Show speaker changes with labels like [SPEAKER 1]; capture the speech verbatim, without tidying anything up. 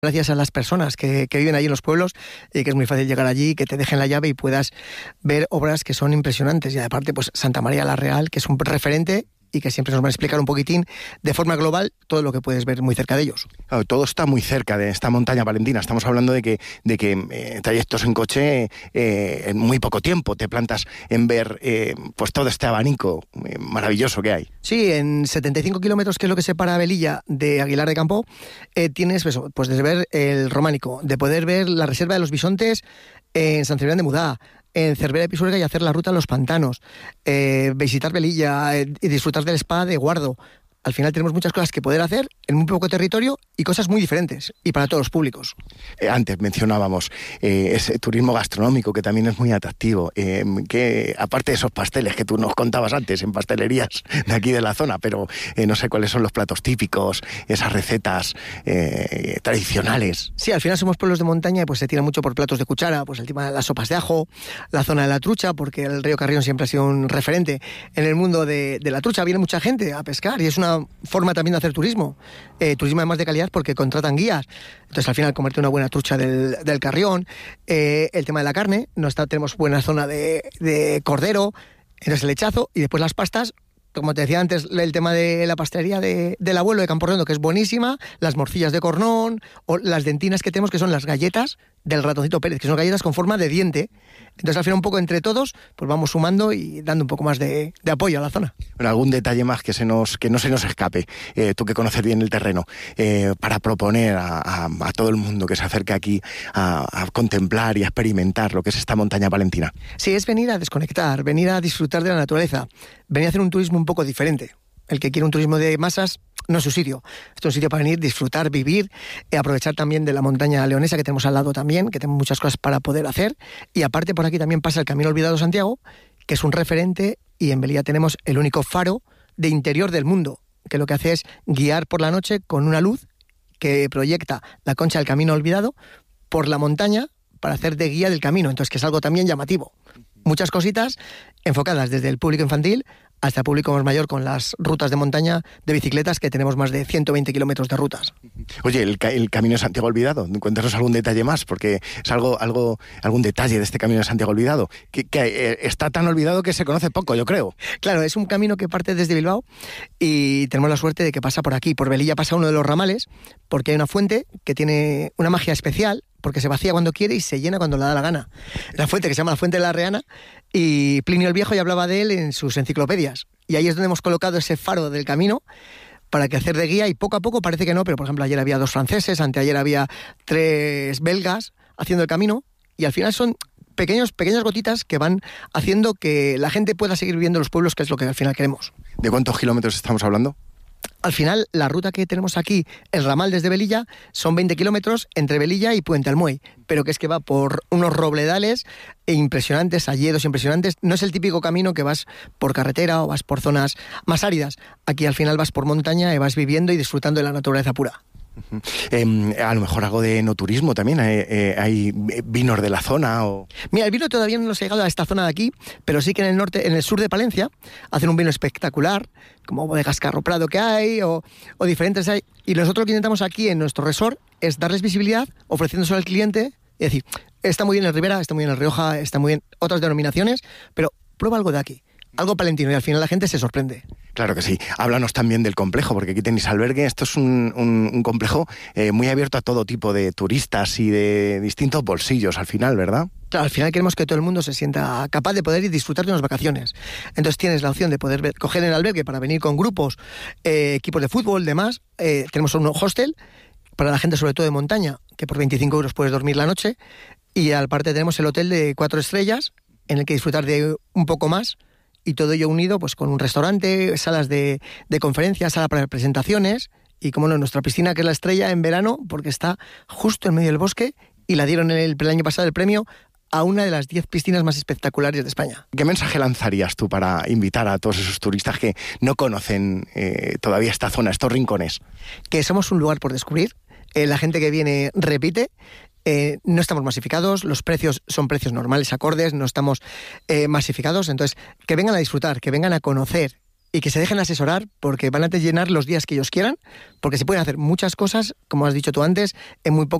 [SPEAKER 1] gracias a las personas que, que viven allí en los pueblos, y que es muy fácil llegar allí, que te dejen la llave y puedas ver obras que son impresionantes. Y aparte, pues Santa María la Real, que es un referente y que siempre nos van a explicar un poquitín de forma global todo lo que puedes ver muy cerca de ellos.
[SPEAKER 2] Claro, todo está muy cerca de esta montaña palentina. Estamos hablando de que, de que eh, trayectos en coche eh, en muy poco tiempo te plantas en ver eh, pues todo este abanico eh, maravilloso que hay.
[SPEAKER 1] Sí, en setenta y cinco kilómetros, que es lo que separa Velilla de Aguilar de Campo, eh, tienes pues, pues desde ver el románico, de poder ver la reserva de los bisontes en Sant Cebrián de Mudá, en Cervera de Pisuerga y hacer la ruta a los pantanos, eh, visitar Velilla eh, y disfrutar del spa de Guardo. Al final tenemos muchas cosas que poder hacer en muy poco territorio y cosas muy diferentes, y para todos los públicos.
[SPEAKER 2] Eh, antes mencionábamos eh, ese turismo gastronómico que también es muy atractivo, eh, que aparte de esos pasteles que tú nos contabas antes en pastelerías de aquí de la zona, pero eh, no sé cuáles son los platos típicos, esas recetas eh, tradicionales.
[SPEAKER 1] Sí, al final somos pueblos de montaña y pues se tira mucho por platos de cuchara, pues el tema de las sopas de ajo, la zona de la trucha, porque el río Carrión siempre ha sido un referente en el mundo de, de la trucha. Viene mucha gente a pescar y es una forma también de hacer turismo, eh, turismo además de calidad porque contratan guías. Entonces al final comerte una buena trucha del, del Carrión, eh, el tema de la carne, no está, tenemos buena zona de, de cordero, entonces el lechazo y después las pastas. Como te decía antes, el tema de la pastelería de, del abuelo de Camporredondo, que es buenísima, las morcillas de cornón, o las dentinas que tenemos, que son las galletas del Ratoncito Pérez, que son galletas con forma de diente. Entonces, al final, un poco entre todos, pues vamos sumando y dando un poco más de, de apoyo a la zona.
[SPEAKER 2] Bueno, algún detalle más que se nos que no se nos escape, eh, tú que conoces bien el terreno, eh, para proponer a, a, a todo el mundo que se acerque aquí a, a contemplar y a experimentar lo que es esta montaña palentina.
[SPEAKER 1] Sí, es venir a desconectar, venir a disfrutar de la naturaleza, venir a hacer un turismo un poco diferente. El que quiere un turismo de masas no es su sitio. Esto es un sitio para venir, disfrutar, vivir, eh, aprovechar también de la montaña leonesa que tenemos al lado también, que tenemos muchas cosas para poder hacer. Y aparte por aquí también pasa el Camino Olvidado Santiago, que es un referente, y en Velilla tenemos el único faro de interior del mundo, que lo que hace es guiar por la noche con una luz que proyecta la concha del Camino Olvidado por la montaña para hacer de guía del camino. Entonces, que es algo también llamativo. Muchas cositas enfocadas desde el público infantil hasta el público más mayor, con las rutas de montaña de bicicletas, que tenemos más de ciento veinte kilómetros de rutas.
[SPEAKER 2] Oye, el, el Camino de Santiago Olvidado, cuéntanos algún detalle más, porque es algo, algo, algún detalle de este Camino de Santiago Olvidado, que, que eh, está tan olvidado que se conoce poco, yo creo.
[SPEAKER 1] Claro, es un camino que parte desde Bilbao y tenemos la suerte de que pasa por aquí. Por Velilla pasa uno de los ramales, porque hay una fuente que tiene una magia especial, porque se vacía cuando quiere y se llena cuando le da la gana. La fuente que se llama la Fuente de la Reana, y Plinio el Viejo ya hablaba de él en sus enciclopedias. Y ahí es donde hemos colocado ese faro del camino para que hacer de guía, y poco a poco parece que no, pero por ejemplo ayer había dos franceses, anteayer había tres belgas haciendo el camino, y al final son pequeños, pequeñas gotitas que van haciendo que la gente pueda seguir viviendo los pueblos, que es lo que al final queremos.
[SPEAKER 2] ¿De cuántos kilómetros estamos hablando?
[SPEAKER 1] Al final, la ruta que tenemos aquí, el ramal desde Velilla, son veinte kilómetros entre Velilla y Puente Almuey, pero que es que va por unos robledales impresionantes, alledos impresionantes. No es el típico camino que vas por carretera o vas por zonas más áridas. Aquí al final vas por montaña y vas viviendo y disfrutando de la naturaleza pura.
[SPEAKER 2] Uh-huh. Eh, a lo mejor algo de enoturismo también, eh, eh, hay vinos de la zona o...
[SPEAKER 1] Mira, el vino todavía no se ha llegado a esta zona de aquí, pero sí que en el norte, en el sur de Palencia, hacen un vino espectacular, como bodegas Carro Prado que hay, o, o diferentes hay, y nosotros lo que intentamos aquí en nuestro resort es darles visibilidad, ofreciéndoselo al cliente, y decir, está muy bien el Ribera, está muy bien el Rioja, está muy bien otras denominaciones, pero prueba algo de aquí, algo palentino, y al final la gente se sorprende.
[SPEAKER 2] Claro que sí. Háblanos también del complejo, porque aquí tenéis albergue. Esto es un, un, un complejo eh, muy abierto a todo tipo de turistas y de distintos bolsillos al final, ¿verdad?
[SPEAKER 1] Claro, al final queremos que todo el mundo se sienta capaz de poder ir disfrutar de unas vacaciones. Entonces tienes la opción de poder ver, coger el albergue para venir con grupos, eh, equipos de fútbol, demás. Eh, tenemos un hostel para la gente sobre todo de montaña, que por veinticinco euros puedes dormir la noche. Y aparte tenemos el hotel de cuatro estrellas, en el que disfrutar de un poco más. Y todo ello unido pues con un restaurante, salas de, de conferencias, sala para presentaciones y, como no, nuestra piscina, que es la estrella en verano, porque está justo en medio del bosque, y la dieron el, el año pasado el premio a una de las diez piscinas más espectaculares de España.
[SPEAKER 2] ¿Qué mensaje lanzarías tú para invitar a todos esos turistas que no conocen eh, todavía esta zona, estos rincones?
[SPEAKER 1] Que somos un lugar por descubrir, eh, la gente que viene repite. Eh, no estamos masificados, los precios son precios normales, acordes, no estamos eh, masificados, entonces que vengan a disfrutar, que vengan a conocer y que se dejen asesorar porque van a llenar los días que ellos quieran, porque se pueden hacer muchas cosas, como has dicho tú antes, en muy poco